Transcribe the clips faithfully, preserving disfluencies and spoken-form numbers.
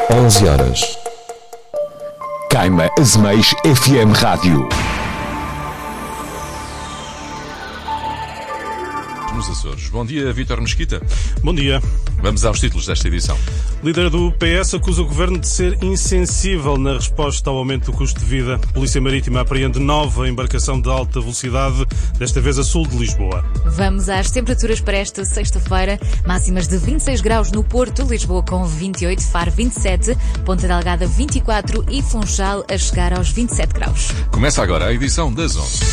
onze horas. Caima Azeméis F M Rádio. Nos Açores. Bom dia, Vítor Mesquita. Bom dia. Vamos aos títulos desta edição. Líder do P S acusa o Governo de ser insensível na resposta ao aumento do custo de vida. Polícia Marítima apreende nova embarcação de alta velocidade, desta vez a sul de Lisboa. Vamos às temperaturas para esta sexta-feira. Máximas de vinte e seis graus no Porto, Lisboa com vinte e oito, Faro vinte e sete, Ponta Delgada vinte e quatro e Funchal a chegar aos vinte e sete graus. Começa agora a edição das onze.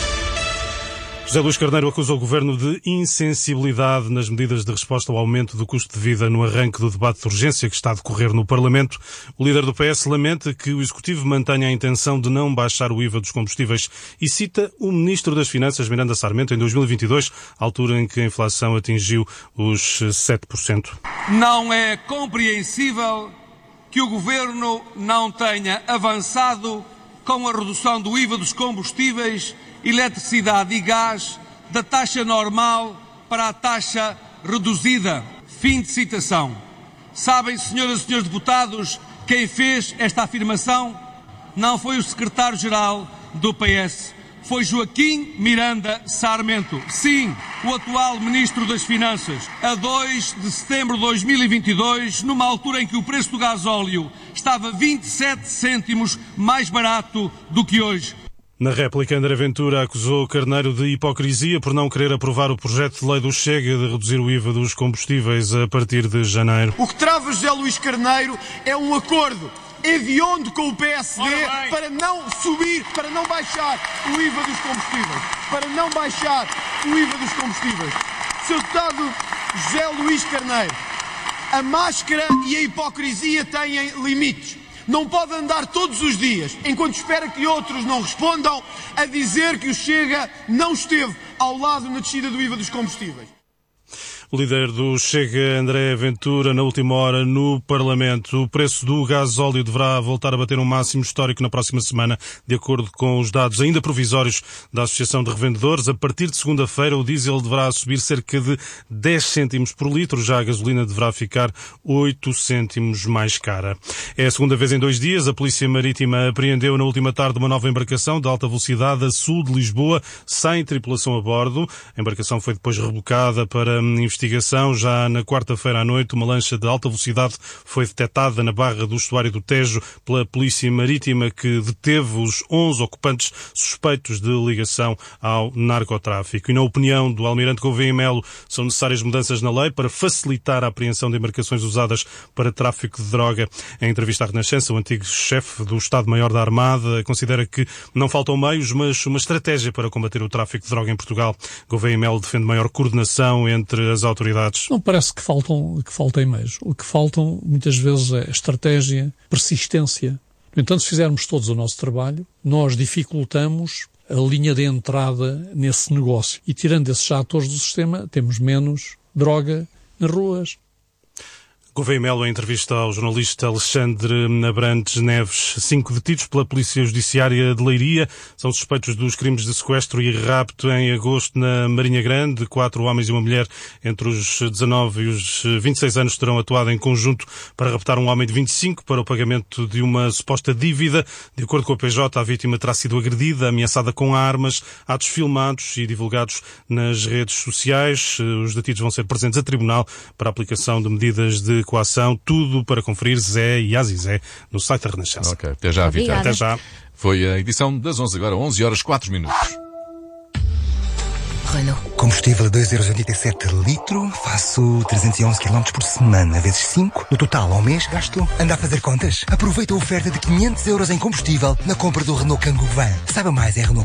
José Luís Carneiro acusa o Governo de insensibilidade nas medidas de resposta ao aumento do custo de vida no arranque do debate de urgência que está a decorrer no Parlamento. O líder do P S lamenta que o Executivo mantenha a intenção de não baixar o I V A dos combustíveis e cita o Ministro das Finanças, Miranda Sarmento, em dois mil e vinte e dois, altura em que a inflação atingiu os sete por cento. Não é compreensível que o Governo não tenha avançado com a redução do I V A dos combustíveis, eletricidade e gás da taxa normal para a taxa reduzida. Fim de citação. Sabem, senhoras e senhores deputados, quem fez esta afirmação? Não foi o secretário-geral do P S, foi Joaquim Miranda Sarmento. Sim, o atual Ministro das Finanças. A dois de setembro de dois mil e vinte e dois, numa altura em que o preço do gasóleo estava vinte e sete cêntimos mais barato do que hoje. Na réplica, André Ventura acusou Carneiro de hipocrisia por não querer aprovar o projeto de lei do Chega de reduzir o I V A dos combustíveis a partir de janeiro. O que trava José Luís Carneiro é um acordo hediondo com o P S D para não subir, para não baixar o I V A dos combustíveis. Para não baixar o I V A dos combustíveis. senhor Deputado José Luís Carneiro, a máscara e a hipocrisia têm limites. Não pode andar todos os dias, enquanto espera que outros não respondam, a dizer que o Chega não esteve ao lado na descida do I V A dos combustíveis. O líder do Chega, André Ventura, na última hora no Parlamento. O preço do gasóleo deverá voltar a bater um máximo histórico na próxima semana, de acordo com os dados ainda provisórios da Associação de Revendedores. A partir de segunda-feira, o diesel deverá subir cerca de dez cêntimos por litro, já a gasolina deverá ficar oito cêntimos mais cara. É a segunda vez em dois dias. A Polícia Marítima apreendeu na última tarde uma nova embarcação de alta velocidade a sul de Lisboa, sem tripulação a bordo. A embarcação foi depois rebocada para investigação. Já na quarta-feira à noite, uma lancha de alta velocidade foi detectada na barra do estuário do Tejo pela Polícia Marítima, que deteve os onze ocupantes suspeitos de ligação ao narcotráfico. E na opinião do Almirante Gouveia Melo, são necessárias mudanças na lei para facilitar a apreensão de embarcações usadas para tráfico de droga. Em entrevista à Renascença, o antigo chefe do Estado-Maior da Armada considera que não faltam meios, mas uma estratégia para combater o tráfico de droga em Portugal. Gouveia Melo defende maior coordenação entre as autoridades. Não parece que faltam, que faltem meios. O que faltam muitas vezes é estratégia, persistência. No entanto, se fizermos todos o nosso trabalho, nós dificultamos a linha de entrada nesse negócio. E tirando esses atores do sistema, temos menos droga nas ruas. Gouveia Melo, em entrevista ao jornalista Alexandre Abrantes Neves. Cinco detidos pela Polícia Judiciária de Leiria são suspeitos dos crimes de sequestro e rapto em agosto na Marinha Grande. Quatro homens e uma mulher entre os dezanove e os vinte e seis anos terão atuado em conjunto para raptar um homem de vinte e cinco para o pagamento de uma suposta dívida. De acordo com a P J, a vítima terá sido agredida, ameaçada com armas, atos filmados e divulgados nas redes sociais. Os detidos vão ser presentes a tribunal para a aplicação de medidas de coação, tudo para conferir Zé e Azizé no site da Renascença. Ok, até já, Vitor. Até já. Foi a edição das onze, agora onze horas quatro minutos. Renault. Combustível dois euros e oitenta e sete litro, faço trezentos e onze quilómetros por semana, vezes cinco. No total, ao mês, gasto. Anda a fazer contas? Aproveita a oferta de quinhentos euros em combustível na compra do Renault Kangoo Van. Saiba mais em Renault.